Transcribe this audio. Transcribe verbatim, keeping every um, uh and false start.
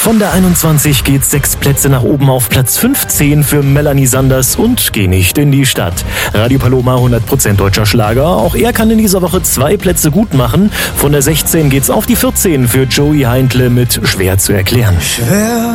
Von der einundzwanzig geht's sechs Plätze nach oben auf Platz fünfzehn für Melanie Sanders und Geh nicht in die Stadt. Radio Paloma, hundert Prozent deutscher Schlager. Auch er kann in dieser Woche zwei Plätze gut machen. Von der sechzehn geht's auf die vierzehn für Joey Heindle mit Schwer zu erklären. Schwer